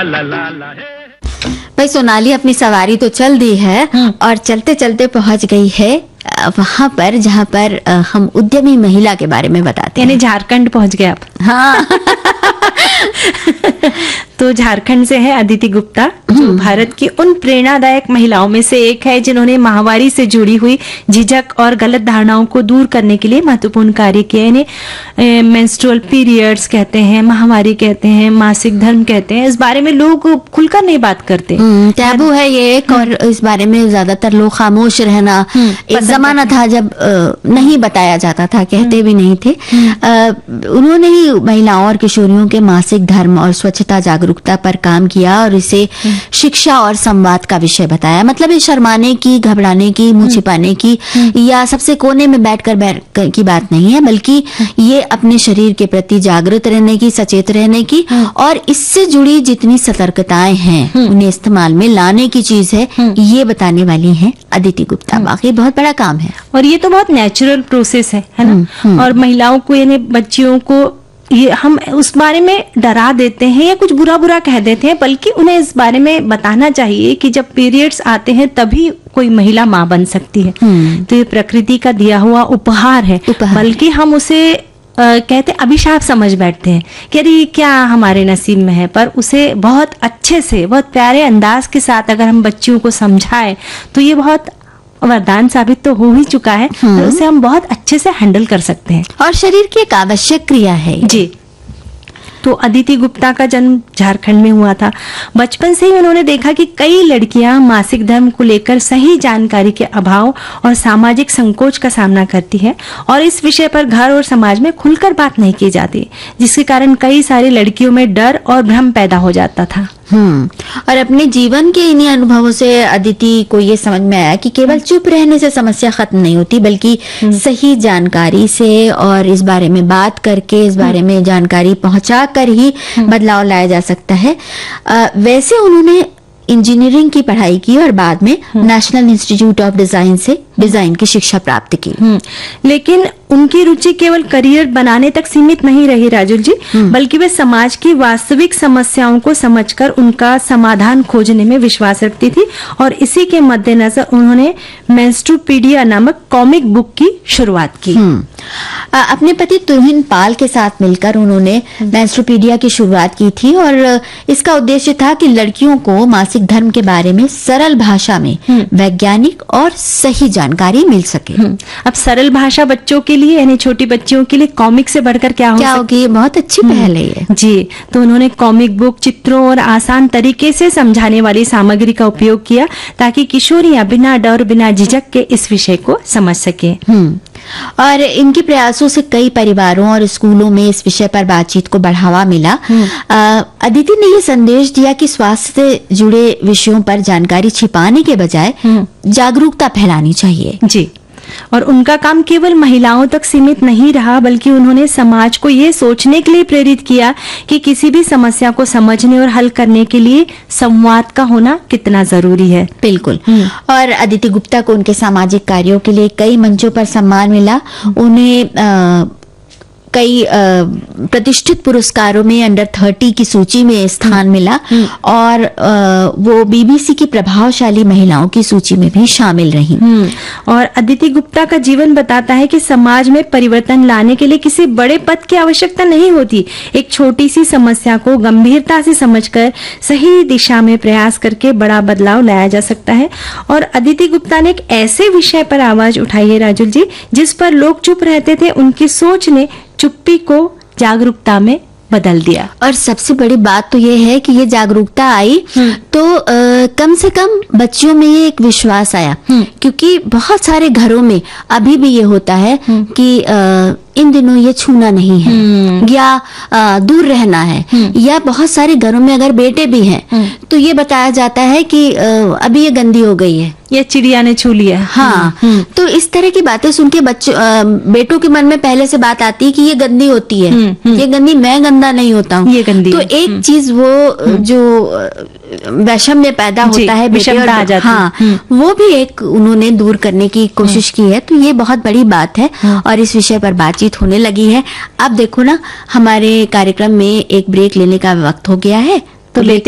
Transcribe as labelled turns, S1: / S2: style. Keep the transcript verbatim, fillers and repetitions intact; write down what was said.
S1: ला ला ला।
S2: भाई सोनाली अपनी सवारी तो चल दी है और चलते चलते पहुंच गई है वहां पर जहां पर हम उद्यमी महिला के बारे में बताते हैं।
S3: यानी झारखंड पहुंच गए आप।
S2: हाँ।
S3: तो झारखंड से है अदिति गुप्ता, जो भारत की उन प्रेरणादायक महिलाओं में से एक है जिन्होंने माहवारी से जुड़ी हुई झिझक और गलत धारणाओं को दूर करने के लिए महत्वपूर्ण कार्य किए। इन्हें मेंस्ट्रुअल पीरियड्स कहते हैं, माहवारी कहते हैं, मासिक धर्म कहते हैं। इस बारे में लोग खुलकर नहीं बात करते,
S2: टैबू है ये एक, और इस बारे में ज्यादातर लोग खामोश रहना। एक जमाना था जब नहीं बताया जाता था, कहते भी नहीं थे। उन्होंने ही महिलाओं और किशोरियों के मासिक धर्म और स्वच्छता जागरूकता पर काम किया और इसे शिक्षा और संवाद का विषय बताया। मतलब ये शर्माने की, घबराने की, मुंह छिपाने की या सबसे कोने में बैठकर बैठ की बात नहीं है, बल्कि ये अपने शरीर के प्रति जागृत रहने की, सचेत रहने की और इससे जुड़ी जितनी सतर्कताएं हैं उन्हें इस्तेमाल में लाने की चीज है, ये बताने वाली है अदिति गुप्ता। वाकई बहुत बड़ा काम है
S3: और ये तो बहुत नेचुरल प्रोसेस है, है ना। और महिलाओं को यानी बच्चियों को ये हम उस बारे में डरा देते हैं या कुछ बुरा बुरा कह देते हैं, बल्कि उन्हें इस बारे में बताना चाहिए कि जब पीरियड्स आते हैं तभी कोई महिला माँ बन सकती है। तो ये प्रकृति का दिया हुआ उपहार है, बल्कि हम उसे आ, कहते अभिशाप समझ बैठते हैं कि अरे क्या हमारे नसीब में है। पर उसे बहुत अच्छे से, बहुत प्यारे अंदाज के साथ अगर हम बच्चियों को समझाएं तो ये बहुत वरदान साबित तो हो ही चुका है, तो उसे हम बहुत अच्छे से हैंडल कर सकते हैं
S2: और शरीर की एक आवश्यक क्रिया है
S3: जी। तो अदिति गुप्ता का जन्म झारखंड में हुआ था। बचपन से ही उन्होंने देखा कि कई लड़कियां मासिक धर्म को लेकर सही जानकारी के अभाव और सामाजिक संकोच का सामना करती है और इस विषय पर घर और समाज में खुलकर बात नहीं की जाती, जिसके कारण कई सारी लड़कियों में डर और भ्रम पैदा हो जाता था।
S2: हम्म और अपने जीवन के इन्हीं अनुभवों से अदिति को ये समझ में आया कि केवल चुप रहने से समस्या खत्म नहीं होती, बल्कि सही जानकारी से और इस बारे में बात करके, इस बारे में जानकारी पहुंचा कर ही बदलाव लाया जा सकता है। आ, वैसे उन्होंने इंजीनियरिंग की पढ़ाई की और बाद में नेशनल इंस्टीट्यूट ऑफ डिजाइन से डिजाइन की शिक्षा प्राप्त की।
S3: लेकिन उनकी रुचि केवल करियर बनाने तक सीमित नहीं रही राजुल जी, बल्कि वे समाज की वास्तविक समस्याओं को समझकर उनका समाधान खोजने में विश्वास रखती थी और इसी के मद्देनजर उन्होंने मेंस्ट्रुपीडिया नामक कॉमिक बुक की शुरुआत की।
S2: अपने पति तुहिन पाल के साथ मिलकर उन्होंने मेंस्ट्रुपीडिया की शुरुआत की थी और इसका उद्देश्य था कि लड़कियों को मासिक धर्म के बारे में सरल भाषा में वैज्ञानिक और सही जानकारी मिल सके।
S3: अब सरल भाषा बच्चों के लिए यानी छोटी बच्चियों के लिए कॉमिक से बढ़कर क्या हो
S2: क्या होगी, ये बहुत अच्छी पहल है ये
S3: जी। तो उन्होंने कॉमिक बुक, चित्रों और आसान तरीके से समझाने वाली सामग्री का उपयोग किया ताकि किशोरियां बिना डर, बिना झिझक के इस विषय को समझ सके।
S2: और इनके प्रयासों से कई परिवारों और स्कूलों में इस विषय पर बातचीत को बढ़ावा मिला। अदिति ने ये संदेश दिया कि स्वास्थ्य से जुड़े विषयों पर जानकारी छिपाने के बजाय जागरूकता फैलानी चाहिए
S3: जी। और उनका काम केवल महिलाओं तक सीमित नहीं रहा, बल्कि उन्होंने समाज को ये सोचने के लिए प्रेरित किया कि किसी भी समस्या को समझने और हल करने के लिए संवाद का होना कितना जरूरी है।
S2: बिल्कुल। और अदिति गुप्ता को उनके सामाजिक कार्यों के लिए कई मंचों पर सम्मान मिला। उन्हें आ, कई प्रतिष्ठित पुरस्कारों में अंडर थर्टी की सूची में स्थान मिला और आ, वो बीबीसी की प्रभावशाली महिलाओं की सूची में भी शामिल रही।
S3: और अदिति गुप्ता का जीवन बताता है कि समाज में परिवर्तन लाने के लिए किसी बड़े पद की आवश्यकता नहीं होती। एक छोटी सी समस्या को गंभीरता से समझकर सही दिशा में प्रयास करके बड़ा बदलाव लाया जा सकता है। और अदिति गुप्ता ने एक ऐसे विषय पर आवाज उठाई है राजुल जी, जिस पर लोग चुप रहते थे। उनकी सोच ने चुप्पी को जागरूकता में बदल दिया।
S2: और सबसे बड़ी बात तो ये है कि ये जागरूकता आई तो आ, कम से कम बच्चियों में ये एक विश्वास आया, क्योंकि बहुत सारे घरों में अभी भी ये होता है कि आ, इन दिनों ये छूना नहीं है या आ, दूर रहना है, या बहुत सारे घरों में अगर बेटे भी हैं तो ये बताया जाता है कि आ, अभी ये गंदी हो गई है,
S3: ये चिड़िया ने छू लिया।
S2: हाँ, तो इस तरह की बातें सुन के बच्चों बेटों के मन में पहले से बात आती है कि ये गंदी होती है, ये गंदी, मैं गंदा नहीं होता हूँ,
S3: ये गंदी।
S2: तो एक चीज वो जो वैषम्य पैदा होता है बेटे और,
S3: आ जाती
S2: हाँ, वो भी एक उन्होंने दूर करने की कोशिश की है। तो ये बहुत बड़ी बात है और इस विषय पर बातचीत होने लगी है। अब देखो ना, हमारे कार्यक्रम में एक ब्रेक लेने का वक्त हो गया है, तो लेते